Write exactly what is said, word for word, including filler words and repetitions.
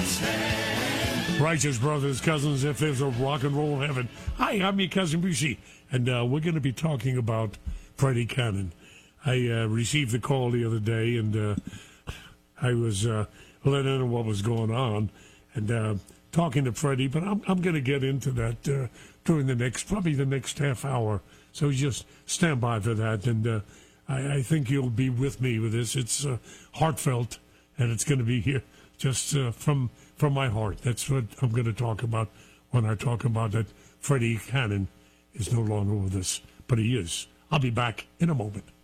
Righteous brothers, cousins, if there's a rock and roll heaven. Hi, I'm your cousin Brucey, and uh, we're going to be talking about Freddie Cannon. I uh, received the call the other day, and uh, I was uh, let in on what was going on, and uh, talking to Freddie, but I'm, I'm going to get into that uh, during the next, probably the next half hour, so just stand by for that, and uh, I, I think you'll be with me with this. It's uh, heartfelt, and it's going to be here just uh, from from my heart. That's what I'm going to talk about when I talk about that Freddie Cannon is no longer with us, but he is. I'll be back in a moment.